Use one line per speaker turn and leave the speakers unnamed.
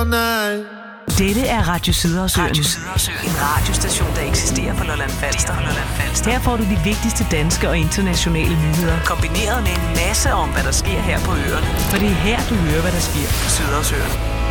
all night.
Dette er Radio Sydersøen. En radiostation, der eksisterer på Lolland Falster. Her får du de vigtigste danske og internationale nyheder, kombineret med en masse om, hvad der sker her på øerne. For det er her, du hører, hvad der sker på Sydersøen.